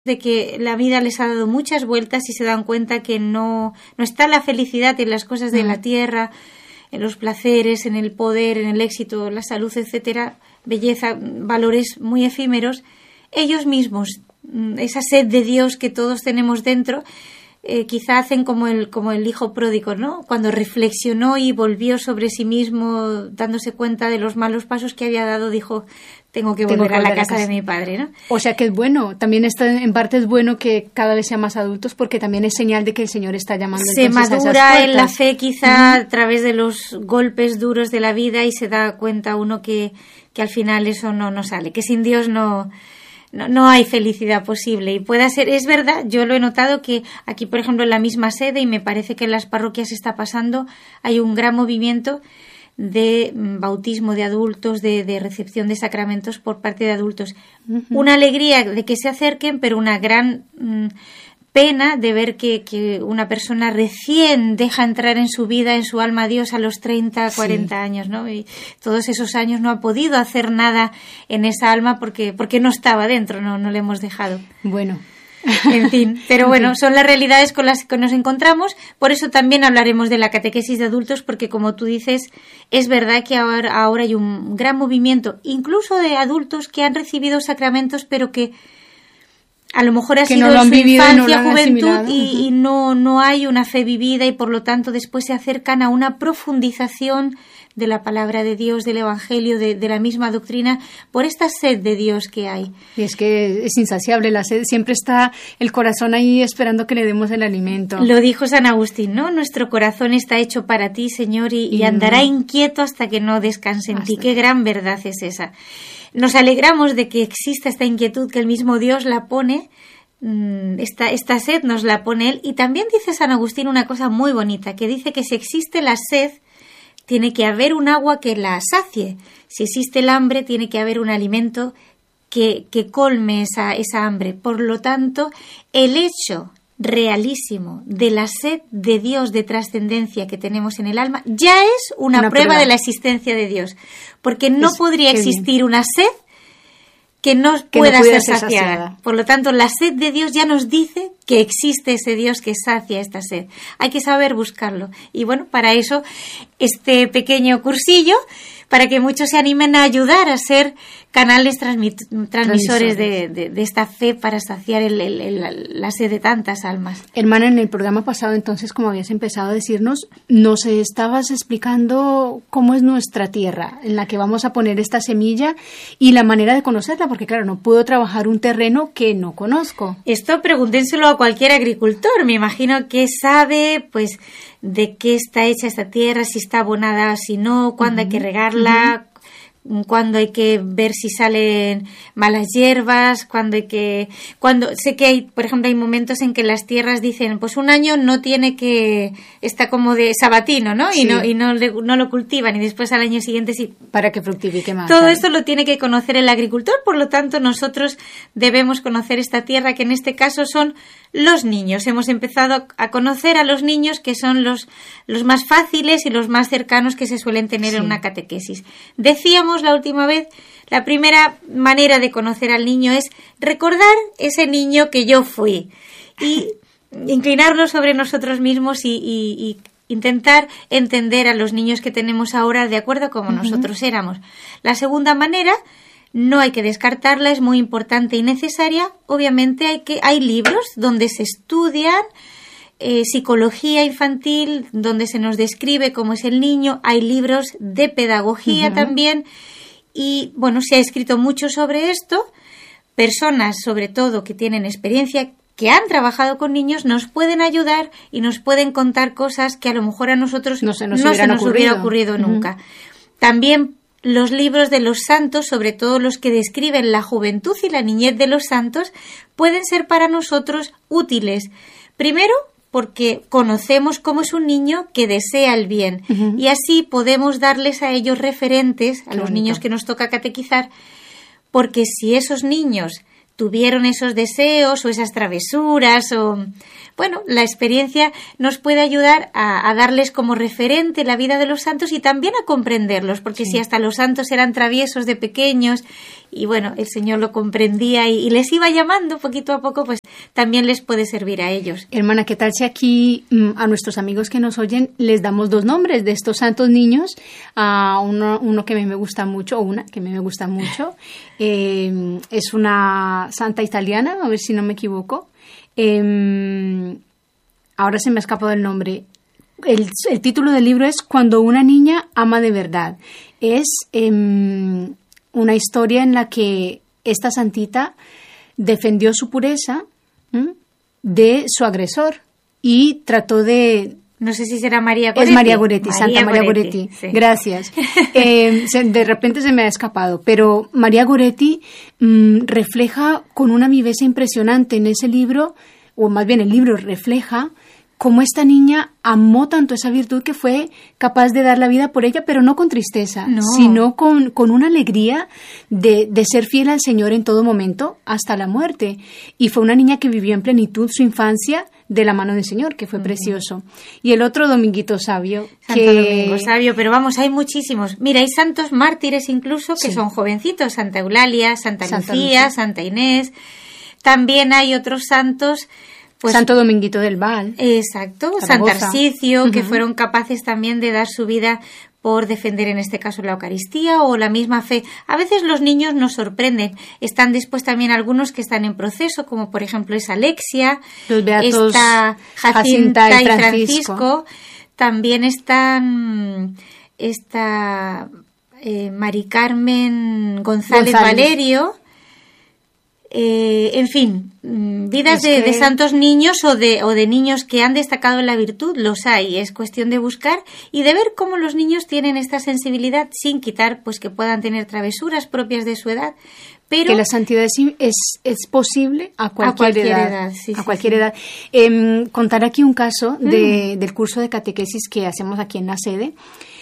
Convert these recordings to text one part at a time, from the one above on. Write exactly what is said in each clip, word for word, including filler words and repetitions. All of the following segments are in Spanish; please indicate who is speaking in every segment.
Speaker 1: de que la vida les ha dado muchas vueltas y se dan cuenta que no, no está la felicidad en las cosas de mm. la tierra, en los placeres, en el poder, en el éxito, la salud, etcétera, belleza, valores muy efímeros. Ellos mismos, esa sed de Dios que todos tenemos dentro, eh, quizá hacen como el, como el hijo pródigo, ¿no? Cuando reflexionó y volvió sobre sí mismo, dándose cuenta de los malos pasos que había dado, dijo: tengo que volver, tengo que volver a la casa, casa de mi padre, ¿no?
Speaker 2: O sea que es bueno, también está, en parte es bueno que cada vez sean más adultos, porque también es señal de que el Señor está llamando.
Speaker 1: Se madura en la fe quizá
Speaker 2: uh-huh.
Speaker 1: a través de los golpes duros de la vida, y se da cuenta uno que, que al final eso no, no sale, que sin Dios no... No, no hay felicidad posible. Y puede ser, es verdad, yo lo he notado que aquí, por ejemplo, en la misma sede, y me parece que en las parroquias está pasando, hay un gran movimiento de bautismo de adultos, de, de recepción de sacramentos por parte de adultos. Uh-huh. Una alegría de que se acerquen, pero una gran mm, pena de ver que, que una persona recién deja entrar en su vida, en su alma a Dios a los treinta, cuarenta sí. años, ¿no? Y todos esos años no ha podido hacer nada en esa alma porque, porque no estaba dentro, no, no le hemos dejado.
Speaker 2: Bueno.
Speaker 1: En fin, pero bueno, son las realidades con las que nos encontramos. Por eso también hablaremos de la catequesis de adultos, porque como tú dices, es verdad que ahora, ahora hay un gran movimiento, incluso de adultos que han recibido sacramentos, pero que a lo mejor ha
Speaker 2: que
Speaker 1: sido
Speaker 2: no
Speaker 1: en su
Speaker 2: no
Speaker 1: infancia, juventud, y,
Speaker 2: uh-huh.
Speaker 1: y no, no hay una fe vivida, y por lo tanto después se acercan a una profundización de la palabra de Dios, del Evangelio, de, de la misma doctrina, por esta sed de Dios que hay.
Speaker 2: Y es que es insaciable la sed, siempre está el corazón ahí esperando que le demos el alimento.
Speaker 1: Lo dijo San Agustín, ¿no? Nuestro corazón está hecho para ti, Señor, y, y, y andará no. inquieto hasta que no descanse en hasta ti. Qué gran verdad es esa. Nos alegramos de que exista esta inquietud, que el mismo Dios la pone, esta, esta sed nos la pone Él. Y también dice San Agustín una cosa muy bonita, que dice que si existe la sed, tiene que haber un agua que la sacie. Si existe el hambre, tiene que haber un alimento que, que colme esa, esa hambre. Por lo tanto, el hecho realísimo de la sed de Dios, de trascendencia que tenemos en el alma, ya es una, una prueba, prueba de la existencia de Dios, porque no es, podría existir bien. Una sed que no que pueda no ser saciada. saciada. Por lo tanto, la sed de Dios ya nos dice que existe ese Dios que sacia esta sed. Hay que saber buscarlo. Y bueno, para eso, este pequeño cursillo, para que muchos se animen a ayudar a ser canales transmit- transmisores, transmisores. De, de, de esta fe para saciar el, el, el, la sed de tantas almas.
Speaker 2: Hermana, en el programa pasado, entonces, como habías empezado a decirnos, nos estabas explicando cómo es nuestra tierra, en la que vamos a poner esta semilla y la manera de conocerla, porque claro, no puedo trabajar un terreno que no conozco.
Speaker 1: Esto pregúntenselo a cualquier agricultor, me imagino que sabe, pues, de qué está hecha esta tierra, si está abonada, si no, cuándo uh-huh. hay que regarla, uh-huh. cuándo hay que ver si salen malas hierbas, cuándo hay que... cuando sé que hay, por ejemplo, hay momentos en que las tierras dicen, pues un año no tiene que... está como de sabatino, ¿no? Sí. Y no y no, no lo cultivan, y después al año siguiente sí.
Speaker 2: Para que fructifique más.
Speaker 1: Todo
Speaker 2: ¿sabes?
Speaker 1: esto lo tiene que conocer el agricultor, por lo tanto nosotros debemos conocer esta tierra, que en este caso son los niños. Hemos empezado a conocer a los niños, que son los, los más fáciles y los más cercanos que se suelen tener sí. en una catequesis. Decíamos la última vez, la primera manera de conocer al niño es recordar ese niño que yo fui y inclinarnos sobre nosotros mismos y, y, y intentar entender a los niños que tenemos ahora de acuerdo a como uh-huh. nosotros éramos. La segunda manera, no hay que descartarla, es muy importante y necesaria. Obviamente hay que hay libros donde se estudian eh, psicología infantil, donde se nos describe cómo es el niño. Hay libros de pedagogía uh-huh. también. Y bueno, se ha escrito mucho sobre esto. Personas, sobre todo, que tienen experiencia, que han trabajado con niños, nos pueden ayudar y nos pueden contar cosas que a lo mejor a nosotros
Speaker 2: no se nos,
Speaker 1: no se nos
Speaker 2: ocurrido.
Speaker 1: hubiera ocurrido uh-huh. nunca. También los libros de los santos, sobre todo los que describen la juventud y la niñez de los santos, pueden ser para nosotros útiles. Primero, porque conocemos cómo es un niño que desea el bien uh-huh. y así podemos darles a ellos referentes, a Qué los bonito. Niños que nos toca catequizar, porque si esos niños tuvieron esos deseos o esas travesuras o... Bueno, la experiencia nos puede ayudar a, a darles como referente la vida de los santos y también a comprenderlos, porque sí. si hasta los santos eran traviesos de pequeños y bueno, el Señor lo comprendía y, y les iba llamando poquito a poco, pues también les puede servir a ellos.
Speaker 2: Hermana, ¿qué tal si aquí a nuestros amigos que nos oyen les damos dos nombres de estos santos niños? A uno, uno que a mí me gusta mucho, o una que a mí me gusta mucho, eh, es una santa italiana, a ver si no me equivoco. Eh, ahora se me ha escapado el nombre. El, el título del libro es Cuando una niña ama de verdad. Es eh, una historia en la que esta santita defendió su pureza ¿m? de su agresor y trató de...
Speaker 1: No sé si será María Goretti.
Speaker 2: Es María Goretti, María Santa María
Speaker 1: Goretti,
Speaker 2: Goretti.
Speaker 1: Sí.
Speaker 2: Gracias. Eh, se, de repente se me ha escapado, pero María Goretti mmm, refleja con una viveza impresionante en ese libro, o más bien el libro refleja cómo esta niña amó tanto esa virtud que fue capaz de dar la vida por ella, pero no con tristeza,
Speaker 1: no.
Speaker 2: sino con, con una alegría de, de ser fiel al Señor en todo momento, hasta la muerte. Y fue una niña que vivió en plenitud su infancia de la mano del Señor, que fue uh-huh. precioso. Y el otro, Dominguito Sabio.
Speaker 1: Santo
Speaker 2: que...
Speaker 1: Domingo Sabio, pero vamos, hay muchísimos. Mira, hay santos mártires incluso que sí. son jovencitos, Santa Eulalia, Santa, Santa Lucía, Lucía, Santa Inés. También hay otros santos... Pues,
Speaker 2: Santo Dominguito del Val.
Speaker 1: Exacto, San Tarsicio, uh-huh. que fueron capaces también de dar su vida por defender en este caso la Eucaristía o la misma fe. A veces los niños nos sorprenden. Están después también algunos que están en proceso, como por ejemplo es Alexia,
Speaker 2: los beatos
Speaker 1: está
Speaker 2: Jacinta
Speaker 1: Jacinta,
Speaker 2: y
Speaker 1: y
Speaker 2: Francisco.
Speaker 1: Francisco. También están está, eh, Mari Carmen González, González. Valerio. Eh, en fin, vidas de, que... de santos niños o de, o de niños que han destacado en la virtud, los hay. Es cuestión de buscar y de ver cómo los niños tienen esta sensibilidad sin quitar pues que puedan tener travesuras propias de su edad. Pero
Speaker 2: que la santidad es, es, es posible a cualquier,
Speaker 1: a cualquier edad.
Speaker 2: edad
Speaker 1: sí,
Speaker 2: a
Speaker 1: sí,
Speaker 2: cualquier
Speaker 1: sí.
Speaker 2: edad. Eh, contar aquí un caso de, mm. del curso de catequesis que hacemos aquí en la sede.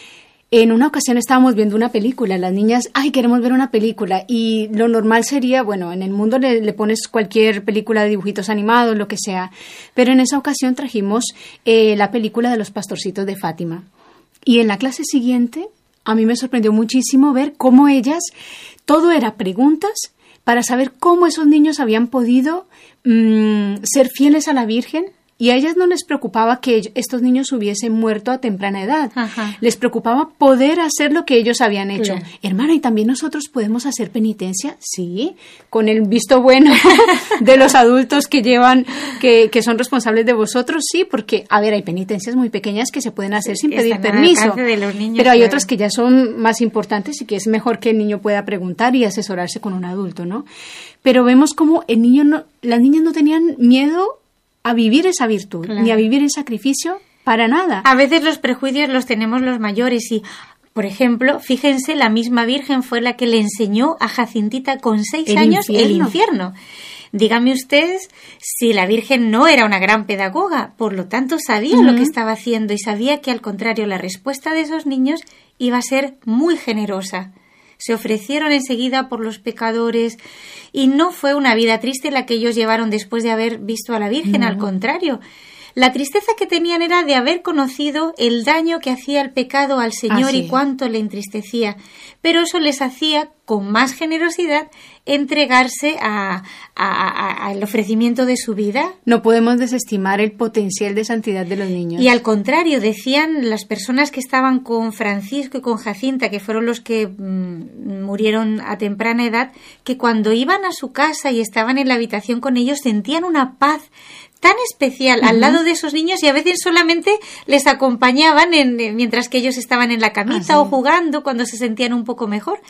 Speaker 2: En una ocasión estábamos viendo una película, las niñas, ay, queremos ver una película, y lo normal sería, bueno, en el mundo le, le pones cualquier película de dibujitos animados, lo que sea, pero en esa ocasión trajimos eh, la película de los pastorcitos de Fátima. Y en la clase siguiente, a mí me sorprendió muchísimo ver cómo ellas, todo era preguntas para saber cómo esos niños habían podido mmm, ser fieles a la Virgen. Y a ellas no les preocupaba que estos niños hubiesen muerto a temprana edad.
Speaker 1: Ajá.
Speaker 2: Les preocupaba poder hacer lo que ellos habían hecho.
Speaker 1: Claro.
Speaker 2: Hermana, ¿y también nosotros podemos hacer penitencia? Sí, con el visto bueno de los adultos que llevan, que, que son responsables de vosotros, sí, porque, a ver, hay penitencias muy pequeñas que se pueden hacer
Speaker 1: sí,
Speaker 2: sin pedir permiso.
Speaker 1: De los niños,
Speaker 2: pero hay
Speaker 1: claro.
Speaker 2: otras que ya son más importantes y que es mejor que el niño pueda preguntar y asesorarse con un adulto, ¿no? Pero vemos como el niño no, las niñas no tenían miedo a vivir esa virtud, claro. ni a vivir el sacrificio para nada.
Speaker 1: A veces los prejuicios los tenemos los mayores y, por ejemplo, fíjense, la misma Virgen fue la que le enseñó a Jacintita con seis
Speaker 2: el
Speaker 1: años
Speaker 2: infierno.
Speaker 1: el infierno. Dígame ustedes si la Virgen no era una gran pedagoga, por lo tanto sabía uh-huh. lo que estaba haciendo y sabía que al contrario la respuesta de esos niños iba a ser muy generosa. Se ofrecieron enseguida por los pecadores y no fue una vida triste la que ellos llevaron después de haber visto a la Virgen, no. al contrario. La tristeza que tenían era de haber conocido el daño que hacía el pecado al Señor
Speaker 2: Así.
Speaker 1: y cuánto le entristecía, pero eso les hacía con más generosidad entregarse a, a, a, al ofrecimiento de su vida.
Speaker 2: No podemos desestimar el potencial de santidad de los niños.
Speaker 1: Y al contrario, decían las personas que estaban con Francisco y con Jacinta, que fueron los que mmm, murieron a temprana edad, que cuando iban a su casa y estaban en la habitación con ellos sentían una paz tan especial uh-huh. al lado de esos niños y a veces solamente les acompañaban en, en, mientras que ellos estaban en la camita ah, sí. o jugando cuando se sentían un poco mejor.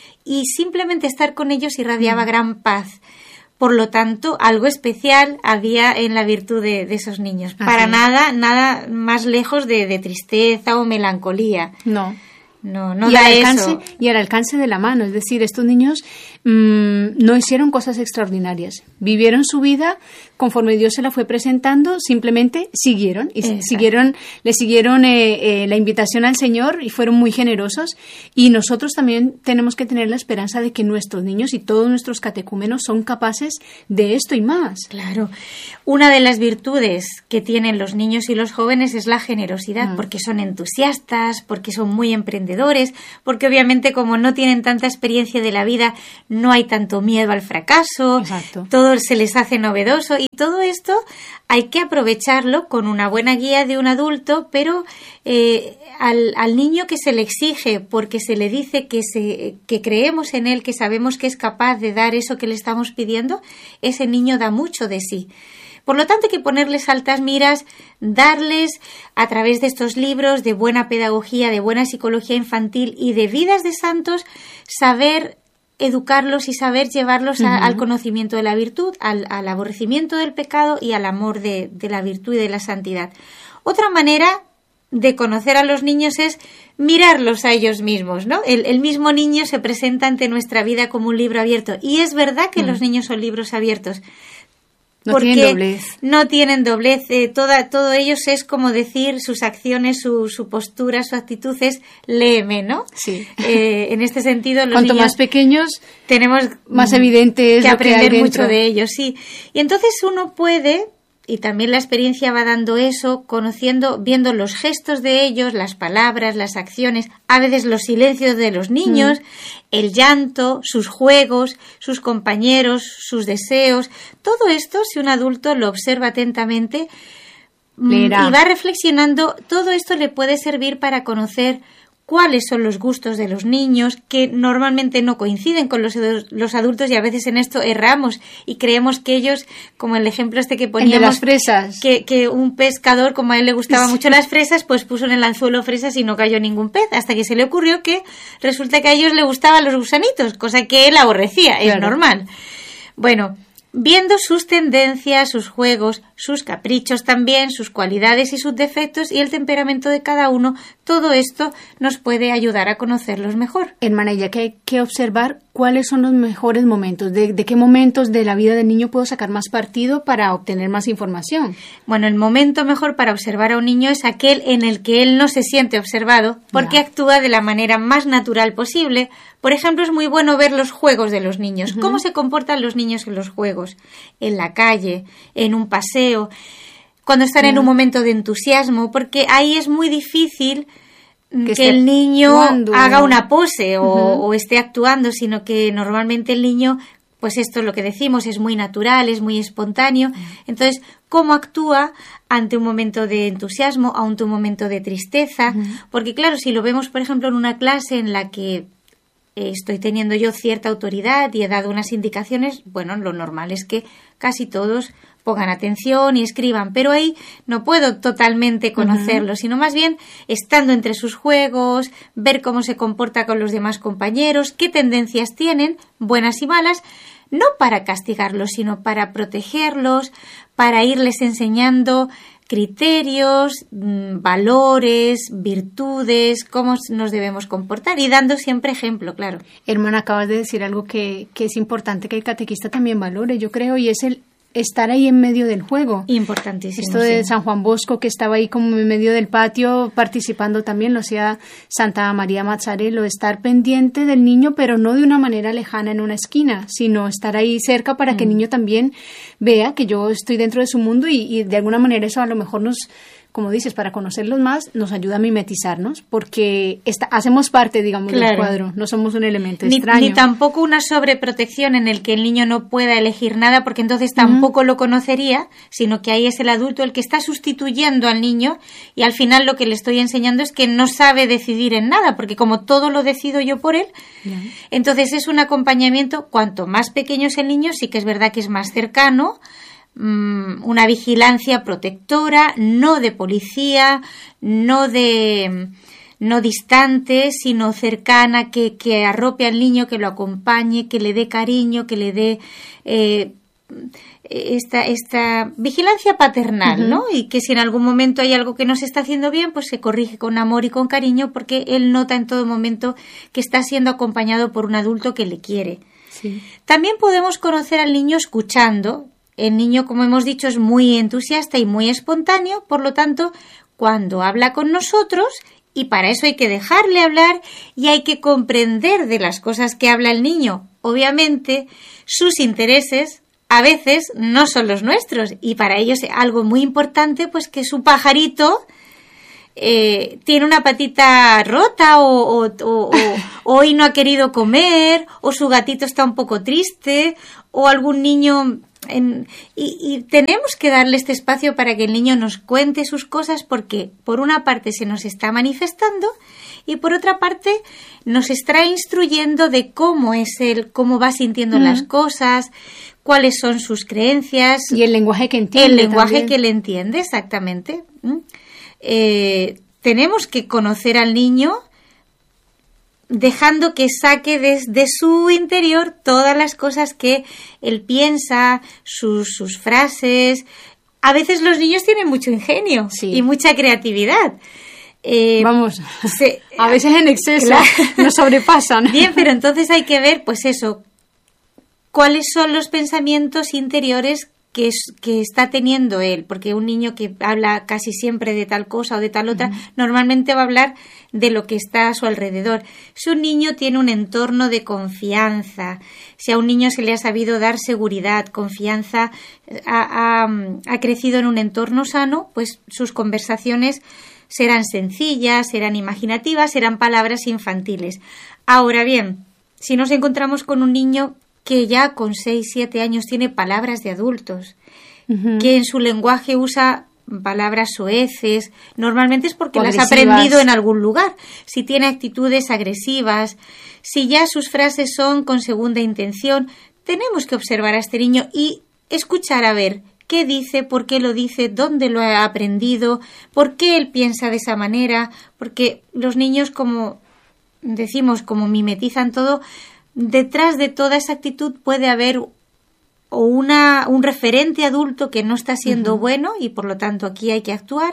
Speaker 1: Y simplemente estar con ellos irradiaba uh-huh. gran paz. Por lo tanto, algo especial había en la virtud de, de esos niños. Así Para es. nada, nada más lejos de, de tristeza o melancolía.
Speaker 2: No.
Speaker 1: No, no
Speaker 2: y
Speaker 1: da
Speaker 2: al alcance,
Speaker 1: eso.
Speaker 2: Y al alcance de la mano. Es decir, estos niños mmm, no hicieron cosas extraordinarias. Vivieron su vida conforme Dios se la fue presentando, simplemente siguieron. Y Exacto. siguieron, le siguieron eh, eh, la invitación al Señor y fueron muy generosos. Y nosotros también tenemos que tener la esperanza de que nuestros niños y todos nuestros catecúmenos son capaces de esto y más.
Speaker 1: Claro. Una de las virtudes que tienen los niños y los jóvenes es la generosidad, mm. porque son entusiastas, porque son muy emprendedores, emprendedores, porque obviamente como no tienen tanta experiencia de la vida, no hay tanto miedo al fracaso,
Speaker 2: Exacto.
Speaker 1: todo se les hace novedoso, y todo esto hay que aprovecharlo con una buena guía de un adulto, pero eh, al, al niño que se le exige porque se le dice que, se, que creemos en él, que sabemos que es capaz de dar eso que le estamos pidiendo, ese niño da mucho de sí. Por lo tanto, hay que ponerles altas miras, darles a través de estos libros de buena pedagogía, de buena psicología infantil y de vidas de santos, saber educarlos y saber llevarlos a, uh-huh. al conocimiento de la virtud, al, al aborrecimiento del pecado y al amor de, de la virtud y de la santidad. Otra manera de conocer a los niños es mirarlos a ellos mismos, ¿no? El, el mismo niño se presenta ante nuestra vida como un libro abierto, y es verdad que uh-huh. los niños son libros abiertos.
Speaker 2: No
Speaker 1: porque
Speaker 2: tienen doblez.
Speaker 1: No tienen doblez. Eh, toda, todo ellos es como decir sus acciones, su, su postura, su actitud es léeme, ¿no?
Speaker 2: Sí.
Speaker 1: Eh, en este sentido, los
Speaker 2: Cuanto
Speaker 1: niños
Speaker 2: más pequeños,
Speaker 1: tenemos
Speaker 2: más evidente es
Speaker 1: que
Speaker 2: lo que
Speaker 1: aprender
Speaker 2: hay
Speaker 1: mucho
Speaker 2: dentro.
Speaker 1: de ellos, sí. Y entonces uno puede, y también la experiencia va dando eso, conociendo, viendo los gestos de ellos, las palabras, las acciones, a veces los silencios de los niños, mm. el llanto, sus juegos, sus compañeros, sus deseos. Todo esto, si un adulto lo observa atentamente
Speaker 2: Leerá.
Speaker 1: y va reflexionando, todo esto le puede servir para conocer cuáles son los gustos de los niños, que normalmente no coinciden con los, los adultos, y a veces en esto erramos y creemos que ellos, como el ejemplo este que poníamos,
Speaker 2: el de las fresas,
Speaker 1: que, que un pescador, como a él le gustaban sí. mucho las fresas, pues puso en el anzuelo fresas y no cayó ningún pez, hasta que se le ocurrió que resulta que a ellos le gustaban los gusanitos, cosa que él aborrecía, claro. Es normal. Bueno, viendo sus tendencias, sus juegos, sus caprichos también, sus cualidades y sus defectos y el temperamento de cada uno, todo esto nos puede ayudar a conocerlos mejor.
Speaker 2: Hermana, ya que hay que observar cuáles son los mejores momentos, de, de qué momentos de la vida del niño puedo sacar más partido para obtener más información.
Speaker 1: Bueno, el momento mejor para observar a un niño es aquel en el que él no se siente observado, porque ya. actúa de la manera más natural posible. Por ejemplo, es muy bueno ver los juegos de los niños, uh-huh. cómo se comportan los niños en los juegos, en la calle, en un paseo, cuando están uh-huh. en un momento de entusiasmo, porque ahí es muy difícil que, que el niño actuando. haga una pose o, uh-huh. o esté actuando, sino que normalmente el niño, pues esto es lo que decimos, es muy natural, es muy espontáneo. Uh-huh. Entonces, ¿cómo actúa ante un momento de entusiasmo, ante un momento de tristeza? Uh-huh. Porque claro, si lo vemos, por ejemplo, en una clase en la que estoy teniendo yo cierta autoridad y he dado unas indicaciones, bueno, lo normal es que casi todos pongan atención y escriban, pero ahí no puedo totalmente conocerlo, uh-huh. sino más bien estando entre sus juegos, ver cómo se comporta con los demás compañeros, qué tendencias tienen, buenas y malas, no para castigarlos, sino para protegerlos, para irles enseñando criterios, valores, virtudes, cómo nos debemos comportar y dando siempre ejemplo, claro.
Speaker 2: Hermana, acabas de decir algo que, que es importante que el catequista también valore, yo creo, y es el estar ahí en medio del juego.
Speaker 1: Importantísimo.
Speaker 2: Esto de
Speaker 1: sí.
Speaker 2: San Juan Bosco, que estaba ahí como en medio del patio participando también, lo hacía Santa María Mazzarello, estar pendiente del niño, pero no de una manera lejana en una esquina, sino estar ahí cerca para mm. que el niño también vea que yo estoy dentro de su mundo y, y de alguna manera eso a lo mejor nos, como dices, para conocerlos más, nos ayuda a mimetizarnos, porque esta, hacemos parte, digamos, claro. del cuadro, no somos un elemento
Speaker 1: ni,
Speaker 2: extraño.
Speaker 1: Ni tampoco una sobreprotección en el que el niño no pueda elegir nada, porque entonces tampoco uh-huh. lo conocería, sino que ahí es el adulto el que está sustituyendo al niño, y al final lo que le estoy enseñando es que no sabe decidir en nada, porque como todo lo decido yo por él, yeah. entonces es un acompañamiento, cuanto más pequeño es el niño, sí que es verdad que es más cercano, una vigilancia protectora, no de policía, no de no distante, sino cercana, que, que arrope al niño, que lo acompañe, que le dé cariño, que le dé eh, esta, esta vigilancia paternal, uh-huh. ¿no? Y que si en algún momento hay algo que no se está haciendo bien, pues se corrige con amor y con cariño, porque él nota en todo momento que está siendo acompañado por un adulto que le quiere.
Speaker 2: Sí.
Speaker 1: También podemos conocer al niño escuchando. El niño, como hemos dicho, es muy entusiasta y muy espontáneo, por lo tanto, cuando habla con nosotros, y para eso hay que dejarle hablar y hay que comprender de las cosas que habla el niño. Obviamente, sus intereses a veces no son los nuestros, y para ellos algo muy importante, pues que su pajarito eh, tiene una patita rota o, o, o, o hoy no ha querido comer o su gatito está un poco triste o algún niño... En, y, y tenemos que darle este espacio para que el niño nos cuente sus cosas porque por una parte se nos está manifestando y por otra parte nos está instruyendo de cómo es él, cómo va sintiendo mm. las cosas, cuáles son sus creencias.
Speaker 2: Y el lenguaje que entiende.
Speaker 1: El lenguaje
Speaker 2: también.
Speaker 1: que le entiende, exactamente. ¿Mm? Eh, tenemos que conocer al niño dejando que saque desde su interior todas las cosas que él piensa, sus, sus frases. A veces los niños tienen mucho ingenio sí. y mucha creatividad.
Speaker 2: Eh, Vamos, se, a veces en exceso la, nos sobrepasan.
Speaker 1: Bien, pero entonces hay que ver, pues eso, cuáles son los pensamientos interiores que, es, que está teniendo él, porque un niño que habla casi siempre de tal cosa o de tal otra, uh-huh. normalmente va a hablar de lo que está a su alrededor. Si un niño tiene un entorno de confianza, si a un niño se le ha sabido dar seguridad, confianza, ha, ha, ha crecido en un entorno sano, pues sus conversaciones serán sencillas, serán imaginativas, serán palabras infantiles. Ahora bien, si nos encontramos con un niño que ya con seis, siete años tiene palabras de adultos, uh-huh. que en su lenguaje usa palabras soeces, normalmente es porque las ha aprendido en algún lugar. Si tiene actitudes agresivas, si ya sus frases son con segunda intención, tenemos que observar a este niño y escuchar a ver qué dice, por qué lo dice, dónde lo ha aprendido, por qué él piensa de esa manera, porque los niños, como decimos, como mimetizan todo, detrás de toda esa actitud puede haber o una, un referente adulto que no está siendo uh-huh. bueno y por lo tanto aquí hay que actuar,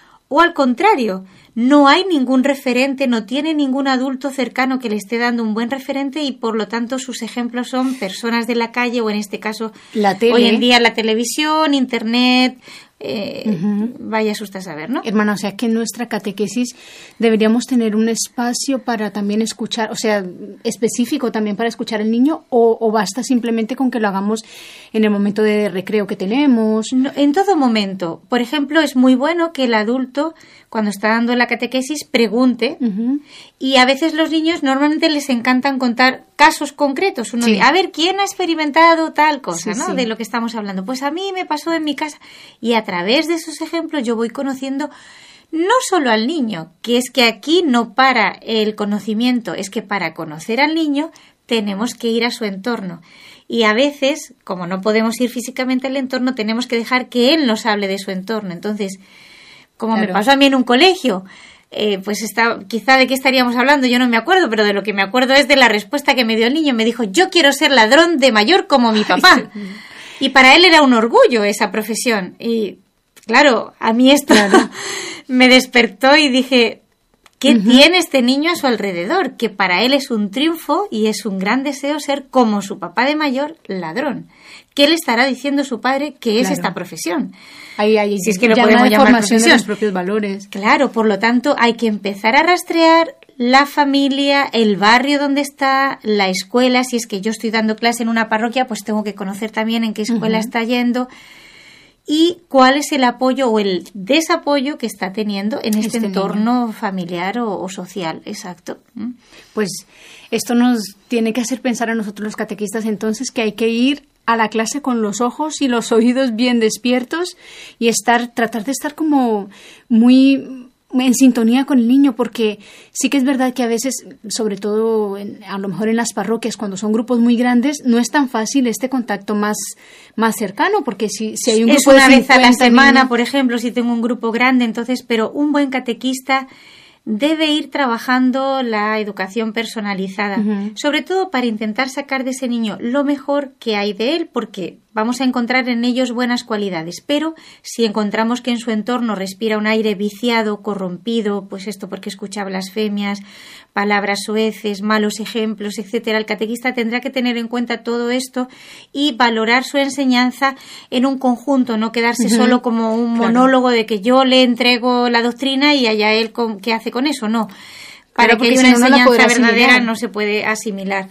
Speaker 1: o al contrario, no hay ningún referente, no tiene ningún adulto cercano que le esté dando un buen referente y por lo tanto sus ejemplos son personas de la calle o en este caso
Speaker 2: la tele.
Speaker 1: Hoy en día la televisión, internet, eh, uh-huh. vaya usted a saber, ¿no?
Speaker 2: Hermana, o sea que en nuestra catequesis deberíamos tener un espacio para también escuchar, o sea, específico también para escuchar al niño o, o basta simplemente con que lo hagamos en el momento de recreo que tenemos.
Speaker 1: No, en todo momento. Por ejemplo, es muy bueno que el adulto cuando está dando la catequesis pregunte uh-huh. y a veces los niños normalmente les encantan contar casos concretos. Uno sí. de, a ver, ¿quién ha experimentado tal cosa, sí, ¿no? Sí. De lo que estamos hablando. Pues a mí me pasó en mi casa y a través de esos ejemplos yo voy conociendo no solo al niño, que es que aquí no para el conocimiento, es que para conocer al niño tenemos que ir a su entorno. Y a veces, como no podemos ir físicamente al entorno, tenemos que dejar que él nos hable de su entorno. Entonces, como claro. me pasó a mí en un colegio, eh, pues está, quizá de qué estaríamos hablando, yo no me acuerdo, pero de lo que me acuerdo es de la respuesta que me dio el niño. Me dijo, yo quiero ser ladrón de mayor como mi papá. Ay, sí. Y para él era un orgullo esa profesión. Y claro, a mí esto claro. me despertó y dije, ¿qué uh-huh. tiene este niño a su alrededor? Que para él es un triunfo y es un gran deseo ser como su papá de mayor, ladrón. ¿Qué le estará diciendo su padre que es claro. esta profesión?
Speaker 2: Ahí hay
Speaker 1: si es que lo podemos llamar profesión.
Speaker 2: De los propios valores.
Speaker 1: Claro, por lo tanto hay que empezar a rastrear la familia, el barrio donde está, la escuela. Si es que yo estoy dando clase en una parroquia, pues tengo que conocer también en qué escuela uh-huh. está yendo y cuál es el apoyo o el desapoyo que está teniendo en este, este entorno niño. familiar o, o social. Exacto.
Speaker 2: Pues esto nos tiene que hacer pensar a nosotros los catequistas entonces que hay que ir a la clase con los ojos y los oídos bien despiertos y estar, tratar de estar como muy en sintonía con el niño, porque sí que es verdad que a veces, sobre todo en, a lo mejor en las parroquias, cuando son grupos muy grandes, no es tan fácil este contacto más, más cercano, porque si, si hay un grupo
Speaker 1: es una
Speaker 2: de
Speaker 1: vez a la semana,
Speaker 2: niños,
Speaker 1: por ejemplo, si tengo un grupo grande, entonces, pero un buen catequista debe ir trabajando la educación personalizada, uh-huh. sobre todo para intentar sacar de ese niño lo mejor que hay de él, porque vamos a encontrar en ellos buenas cualidades, pero si encontramos que en su entorno respira un aire viciado, corrompido, pues esto porque escucha blasfemias, palabras soeces, malos ejemplos, etcétera, el catequista tendrá que tener en cuenta todo esto y valorar su enseñanza en un conjunto, no quedarse uh-huh. solo como un claro. monólogo de que yo le entrego la doctrina y allá él con, qué hace con eso, no. Para claro, que haya una enseñanza verdadera no se puede asimilar.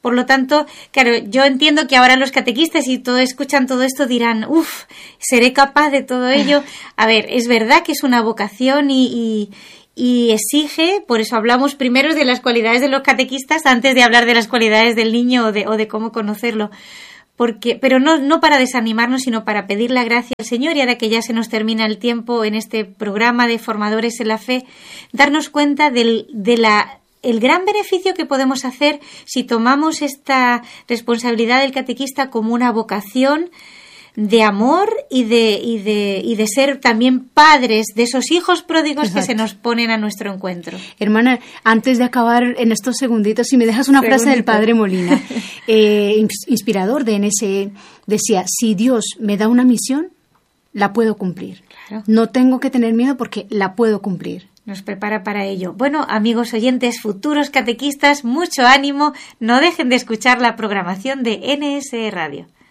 Speaker 1: Por lo tanto, claro, yo entiendo que ahora los catequistas y todo escuchan todo esto dirán, uff, ¿seré capaz de todo ello? A ver, es verdad que es una vocación y, y, y exige, por eso hablamos primero de las cualidades de los catequistas antes de hablar de las cualidades del niño o de, o de cómo conocerlo. Porque, pero no, no para desanimarnos, sino para pedir la gracia al Señor, y ahora que ya se nos termina el tiempo en este programa de Formadores en la Fe, darnos cuenta del, de la, el gran beneficio que podemos hacer si tomamos esta responsabilidad del catequista como una vocación de amor y de, y de, y de ser también padres de esos hijos pródigos. Exacto. Que se nos ponen a nuestro encuentro.
Speaker 2: Hermana, antes de acabar en estos segunditos, si me dejas una Segundito. frase del Padre Molina, eh, inspirador de N S E, decía, si Dios me da una misión, la puedo cumplir. Claro. No tengo que tener miedo porque la puedo cumplir.
Speaker 1: Nos prepara para ello. Bueno, amigos oyentes, futuros catequistas, mucho ánimo. No dejen de escuchar la programación de N S E Radio.